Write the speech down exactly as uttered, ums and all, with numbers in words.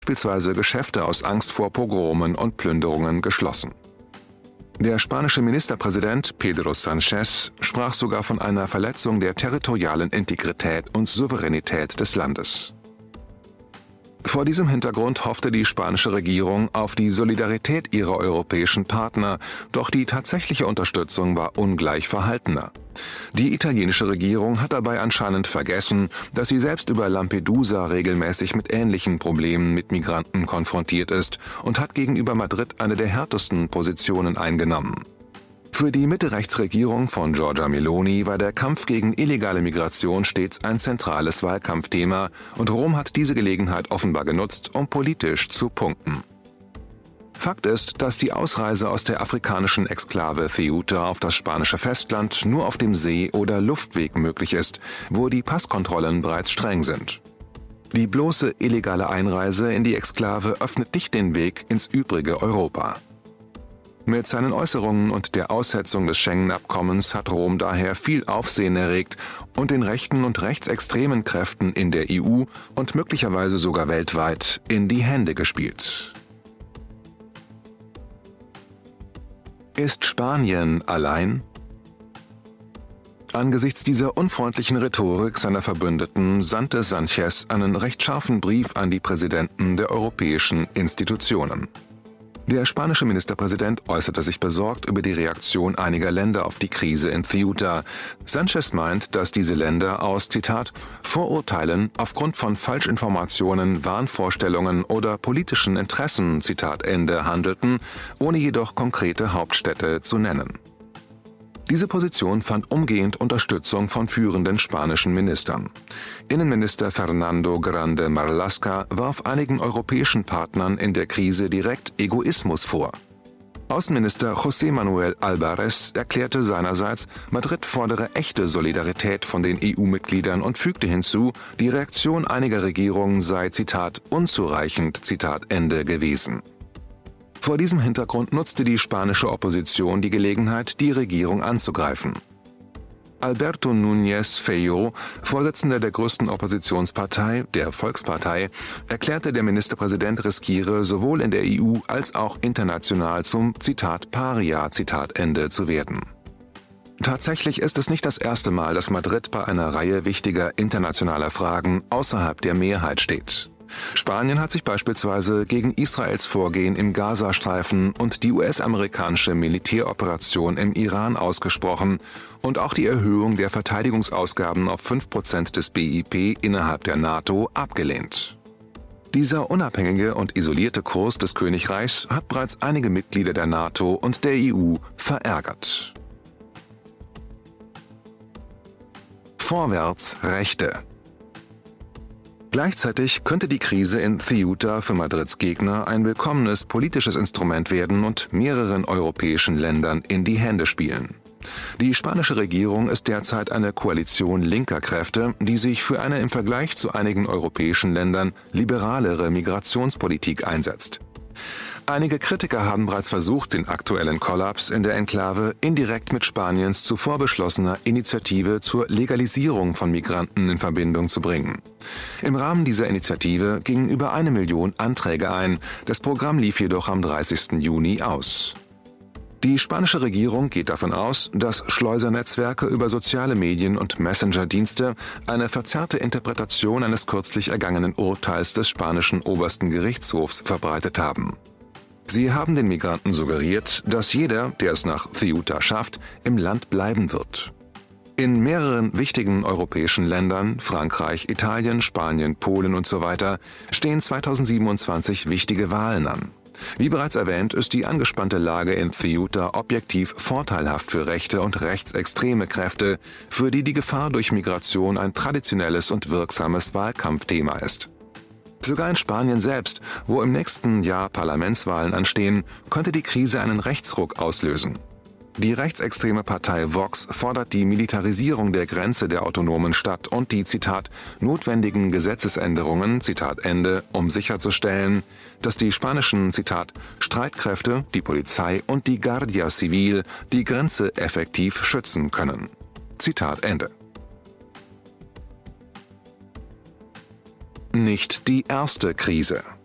beispielsweise Geschäfte aus Angst vor Pogromen und Plünderungen geschlossen. Der spanische Ministerpräsident Pedro Sánchez sprach sogar von einer Verletzung der territorialen Integrität und Souveränität des Landes. Vor diesem Hintergrund hoffte die spanische Regierung auf die Solidarität ihrer europäischen Partner, doch die tatsächliche Unterstützung war ungleich verhaltener. Die italienische Regierung hat dabei anscheinend vergessen, dass sie selbst über Lampedusa regelmäßig mit ähnlichen Problemen mit Migranten konfrontiert ist und hat gegenüber Madrid eine der härtesten Positionen eingenommen. Für die Mitte-Rechts-Regierung von Giorgia Meloni war der Kampf gegen illegale Migration stets ein zentrales Wahlkampfthema und Rom hat diese Gelegenheit offenbar genutzt, um politisch zu punkten. Fakt ist, dass die Ausreise aus der afrikanischen Exklave Ceuta auf das spanische Festland nur auf dem See- oder Luftweg möglich ist, wo die Passkontrollen bereits streng sind. Die bloße illegale Einreise in die Exklave öffnet nicht den Weg ins übrige Europa. Mit seinen Äußerungen und der Aussetzung des Schengen-Abkommens hat Rom daher viel Aufsehen erregt und den rechten und rechtsextremen Kräften in der E U und möglicherweise sogar weltweit in die Hände gespielt. Ist Spanien allein? Angesichts dieser unfreundlichen Rhetorik seiner Verbündeten sandte Sánchez einen recht scharfen Brief an die Präsidenten der europäischen Institutionen. Der spanische Ministerpräsident äußerte sich besorgt über die Reaktion einiger Länder auf die Krise in Ceuta. Sánchez meint, dass diese Länder aus, Zitat, Vorurteilen aufgrund von Falschinformationen, Wahnvorstellungen oder politischen Interessen, Zitat Ende, handelten, ohne jedoch konkrete Hauptstädte zu nennen. Diese Position fand umgehend Unterstützung von führenden spanischen Ministern. Innenminister Fernando Grande Marlaska warf einigen europäischen Partnern in der Krise direkt Egoismus vor. Außenminister José Manuel Álvarez erklärte seinerseits, Madrid fordere echte Solidarität von den E U-Mitgliedern und fügte hinzu, die Reaktion einiger Regierungen sei, Zitat, unzureichend, Zitat Ende gewesen. Vor diesem Hintergrund nutzte die spanische Opposition die Gelegenheit, die Regierung anzugreifen. Alberto Núñez Feijóo, Vorsitzender der größten Oppositionspartei, der Volkspartei, erklärte, der Ministerpräsident riskiere sowohl in der E U als auch international zum, Zitat, Paria, Zitat Ende zu werden. Tatsächlich ist es nicht das erste Mal, dass Madrid bei einer Reihe wichtiger internationaler Fragen außerhalb der Mehrheit steht. Spanien hat sich beispielsweise gegen Israels Vorgehen im Gazastreifen und die U S-amerikanische Militäroperation im Iran ausgesprochen und auch die Erhöhung der Verteidigungsausgaben auf fünf Prozent des B I P innerhalb der NATO abgelehnt. Dieser unabhängige und isolierte Kurs des Königreichs hat bereits einige Mitglieder der NATO und der E U verärgert. Vorwärts Rechte. Gleichzeitig könnte die Krise in Ceuta für Madrids Gegner ein willkommenes politisches Instrument werden und mehreren europäischen Ländern in die Hände spielen. Die spanische Regierung ist derzeit eine Koalition linker Kräfte, die sich für eine im Vergleich zu einigen europäischen Ländern liberalere Migrationspolitik einsetzt. Einige Kritiker haben bereits versucht, den aktuellen Kollaps in der Enklave indirekt mit Spaniens zuvor beschlossener Initiative zur Legalisierung von Migranten in Verbindung zu bringen. Im Rahmen dieser Initiative gingen über eine Million Anträge ein, das Programm lief jedoch am dreißigsten Juni aus. Die spanische Regierung geht davon aus, dass Schleusernetzwerke über soziale Medien und Messenger-Dienste eine verzerrte Interpretation eines kürzlich ergangenen Urteils des spanischen obersten Gerichtshofs verbreitet haben. Sie haben den Migranten suggeriert, dass jeder, der es nach Ceuta schafft, im Land bleiben wird. In mehreren wichtigen europäischen Ländern, Frankreich, Italien, Spanien, Polen und so weiter, stehen zweitausendsiebenundzwanzig wichtige Wahlen an. Wie bereits erwähnt, ist die angespannte Lage in Ceuta objektiv vorteilhaft für rechte und rechtsextreme Kräfte, für die die Gefahr durch Migration ein traditionelles und wirksames Wahlkampfthema ist. Sogar in Spanien selbst, wo im nächsten Jahr Parlamentswahlen anstehen, könnte die Krise einen Rechtsruck auslösen. Die rechtsextreme Partei Vox fordert die Militarisierung der Grenze der autonomen Stadt und die, Zitat, notwendigen Gesetzesänderungen, Zitat Ende, um sicherzustellen, dass die spanischen, Zitat, Streitkräfte, die Polizei und die Guardia Civil die Grenze effektiv schützen können. Zitat Ende. Nicht die erste Krise.